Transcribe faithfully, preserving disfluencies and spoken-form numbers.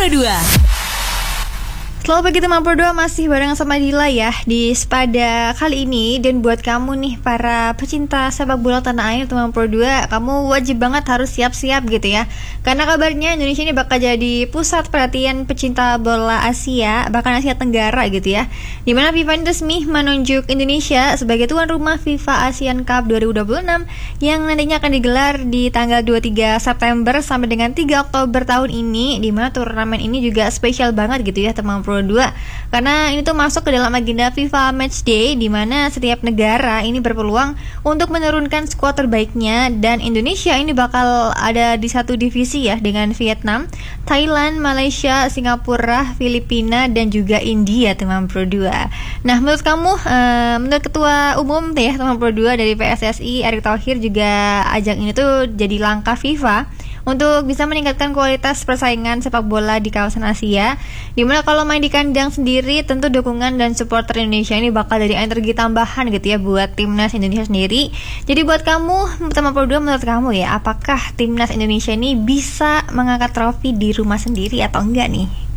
Pro dua. Selamat pagi teman Pro dua, masih bareng sama Dila ya di Spada kali ini. Dan buat kamu nih para pecinta sepak bola tanah air teman Pro dua, kamu wajib banget harus siap-siap gitu ya. Karena kabarnya Indonesia ini bakal jadi pusat perhatian pecinta bola Asia, bahkan Asia Tenggara gitu ya. Dimana FIFA resmi menunjuk Indonesia sebagai tuan rumah FIFA Asian Cup dua ribu dua puluh enam yang nantinya akan digelar di tanggal dua puluh tiga September sampai dengan tiga Oktober tahun ini. Dimana turnamen ini juga spesial banget gitu ya teman Pro dua, karena ini tuh masuk ke dalam agenda FIFA Matchday, di mana setiap negara ini berpeluang untuk menurunkan skuad terbaiknya, dan Indonesia ini bakal ada di satu divisi ya dengan Vietnam, Thailand, Malaysia, Singapura, Filipina dan juga India teman Pro dua. Nah, menurut kamu uh, menurut Ketua Umum ya teman Pro dua dari P S S I Erick Thohir, juga ajang ini tuh jadi langkah FIFA untuk bisa meningkatkan kualitas persaingan sepak bola di kawasan Asia, dimana kalau main di kandang sendiri tentu dukungan dan supporter Indonesia ini bakal jadi energi tambahan gitu ya buat timnas Indonesia sendiri. Jadi buat kamu teman Pro dua, menurut kamu ya, apakah timnas Indonesia ini bisa mengangkat trofi di rumah sendiri atau enggak nih?